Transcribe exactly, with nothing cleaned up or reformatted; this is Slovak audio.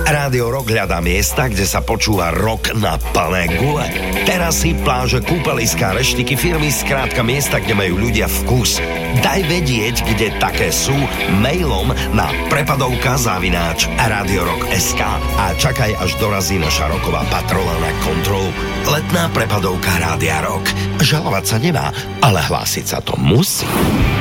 Rádio Rock hľadá miesta, kde sa počúva rock na plné gule. Terasy, pláže, kúpeliská, reštiky, firmy, skrátka miesta, kde majú ľudia vkus. Daj vedieť, kde také sú, mailom na prepadovka zavináč radiorock bodka es ká a čakaj, až dorazí naša roková patrola na kontrolu. Letná prepadovka Rádia Rock. Žalovať sa nemá, ale hlásiť sa to musí.